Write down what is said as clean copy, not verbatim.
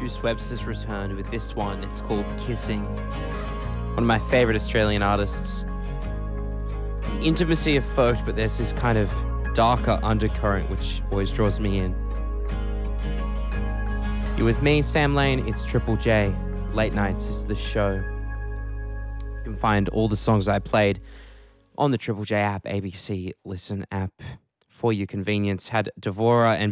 Juice Webster's returned with this one. It's called Kissing. One of my favorite Australian artists. The intimacy of folk, but there's this kind of darker undercurrent which always draws me in. You're with me, Sam Lane. It's Triple J. Late Nights is the show. You can find all the songs I played on the Triple J app, ABC Listen app. For your convenience, had Devora and